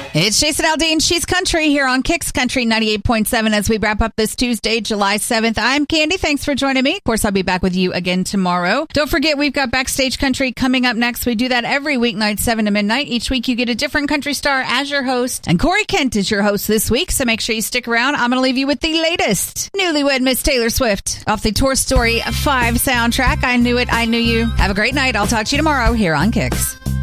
It's Jason Aldean. She's Country here on Kicks Country 98.7 as we wrap up this Tuesday, July 7th. I'm Candy. Thanks for joining me. Of course, I'll be back with you again tomorrow. Don't forget, we've got Backstage Country coming up next. We do that every weeknight, 7 to midnight. Each week, you get a different country star as your host. And Corey Kent is your host this week, so make sure you stick around. I'm going to leave you with the latest newlywed Miss Taylor Swift off the Tour Story 5 soundtrack. I Knew It, I Knew You. Have a great night. I'll talk to you tomorrow here on Kicks.